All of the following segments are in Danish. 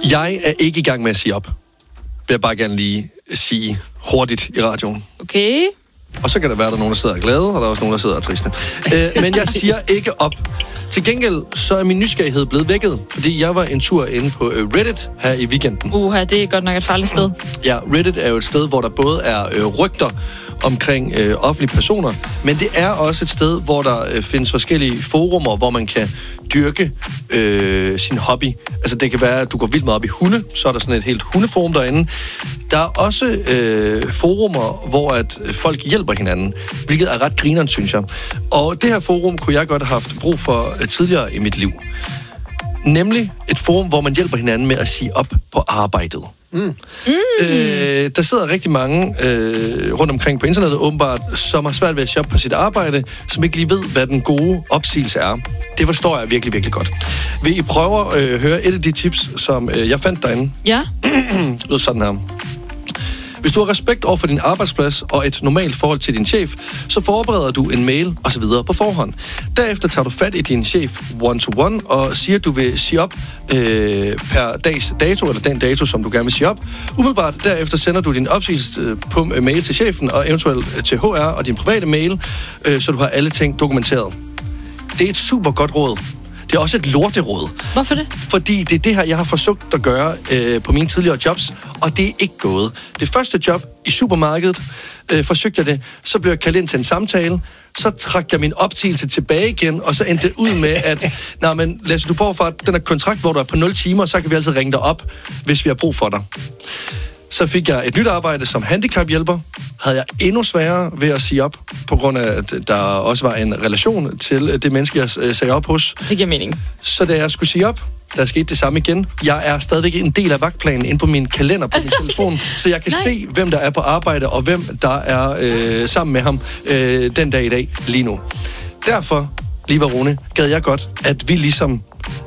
Jeg er ikke i gang med at sige op. Vil jeg bare gerne lige sige hurtigt i radioen. Okay. Og så kan der være, der nogen, der sidder og glade, og der er også nogen, der sidder og triste. Men jeg siger ikke op. Til gengæld, så er min nysgerrighed blevet vækket, fordi jeg var en tur inde på Reddit her i weekenden. Det er godt nok et farligt sted. Ja, Reddit er jo et sted, hvor der både er rygter omkring offentlige personer, men det er også et sted, hvor der findes forskellige forumer, hvor man kan dyrke sin hobby. Altså det kan være, at du går vildt meget op i hunde, så er der sådan et helt hundeforum derinde. Der er også forumer, hvor at folk hjælper hinanden, hvilket er ret grineren, synes jeg. Og det her forum kunne jeg godt have haft brug for tidligere i mit liv. Nemlig et forum, hvor man hjælper hinanden med at sige op på arbejdet. Der sidder rigtig mange rundt omkring på internettet, åbenbart, som har svært ved at sige op på sit arbejde, som ikke lige ved, hvad den gode opsigelse er. Det forstår jeg virkelig, virkelig godt. Vil I prøve at høre et af de tips, som jeg fandt derinde? Ja. Det lyder sådan her. Hvis du har respekt over for din arbejdsplads og et normalt forhold til din chef, så forbereder du en mail og så videre på forhånd. Derefter tager du fat i din chef one-to-one og siger, at du vil sige op per dags dato, eller den dato, som du gerne vil sige op. Umiddelbart derefter sender du din opsigelse på mail til chefen og eventuelt til HR og din private mail, så du har alle ting dokumenteret. Det er et super godt råd. Det er også et lorteråd. Hvorfor det? Fordi det er det her, jeg har forsøgt at gøre på mine tidligere jobs, og det er ikke gået. Det første job i supermarkedet, forsøgte jeg det, så blev jeg kaldt ind til en samtale, så trak jeg min opsigelse tilbage igen, og så endte det ud med, at Lasse, du får for den her kontrakt, hvor du er på 0 timer, så kan vi altid ringe dig op, hvis vi har brug for dig. Så fik jeg et nyt arbejde som handicaphjælper. Havde jeg endnu sværere ved at sige op, på grund af, at der også var en relation til det menneske, jeg sagde op hos. Det giver mening. Så da jeg skulle sige op, der skete det samme igen. Jeg er stadigvæk en del af vagtplanen inde på min kalender på min telefon, så jeg kan se, hvem der er på arbejde, og hvem der er sammen med ham den dag i dag lige nu. Derfor, Liva Rune, gad jeg godt, at vi ligesom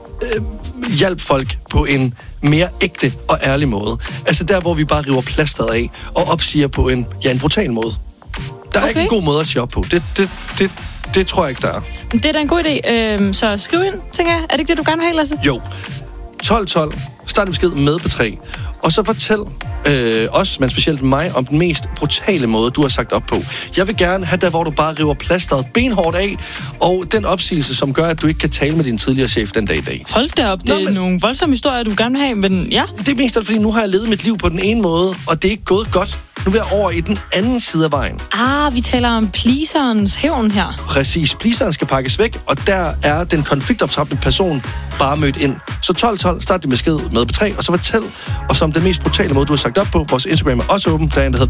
hjælp folk på en mere ægte og ærlig måde. Altså der, hvor vi bare river plasteret af og opsiger på en brutal måde. Der er ikke en god måde at sige op på. Det tror jeg ikke, der er. Det er da en god idé. Så skriv ind, tænker jeg. Er det ikke det, du gerne vil have, Lasse? Jo. 1212. Start en besked med på 3. Og så fortæl os, men specielt mig, om den mest brutale måde, du har sagt op på. Jeg vil gerne have der, hvor du bare river plasteret benhårdt af, og den opsigelse, som gør, at du ikke kan tale med din tidligere chef den dag i dag. Hold da op, det er nogle voldsomme historier, du gerne vil have, men ja. Det er mest af, fordi nu har jeg levet mit liv på den ene måde, og det er ikke gået godt. Nu vil jeg over i den anden side af vejen. Vi taler om pleaserens hævn her. Præcis. Pleaseren skal pakkes væk, og der er den konfliktoptrappende person bare mødt ind. Så 1212, start din besked med på 3, og så fortæl os om den mest brutale måde, du har sagt op på. Vores Instagram er også åben. Der er en, der hedder